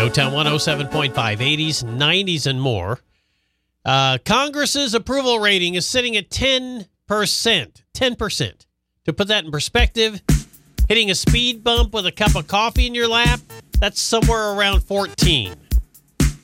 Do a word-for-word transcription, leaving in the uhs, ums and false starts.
Showtown one oh seven point five, eighties, nineties, and more. Uh, Congress's approval rating is sitting at ten percent. ten percent. To put that in perspective, hitting a speed bump with a cup of coffee in your lap, that's somewhere around fourteen.